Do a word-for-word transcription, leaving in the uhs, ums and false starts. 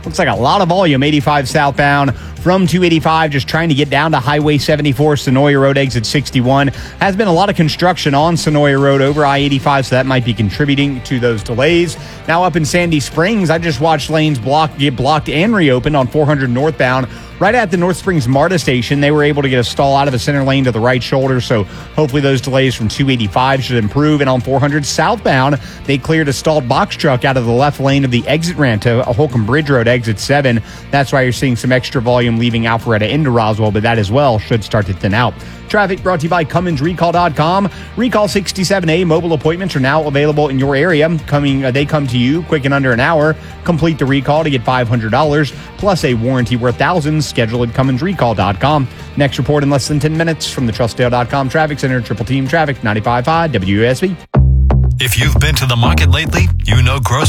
Looks like a lot of volume, eighty-five southbound from two eighty-five, just trying to get down to Highway seventy-four, Sonoya Road, exit sixty-one. Has been a lot of construction on Sonoya Road over I eighty-five, so that might be contributing to those delays. Now up in Sandy Springs, I just watched lanes block, get blocked and reopened on four hundred northbound. Right at the North Springs MARTA station, they were able to get a stall out of the center lane to the right shoulder, so hopefully those delays from two eighty-five should improve. And on four hundred southbound, they cleared a stalled box truck out of the left lane of the exit ramp to Holcomb Bridge Road, exit seven. That's why you're seeing some extra volume leaving Alpharetta into Roswell, but that as well should start to thin out. Traffic brought to you by Cummins Recall dot com. Recall sixty-seven A mobile appointments are now available in your area. Coming, uh, they come to you quick in under an hour. Complete the recall to get five hundred dollars plus a warranty worth thousands. Schedule at Cummins Recall dot com. Next report in less than ten minutes from the Trustdale dot com Traffic Center. Triple Team Traffic, ninety-five point five W U S B. If you've been to the market lately, you know grocery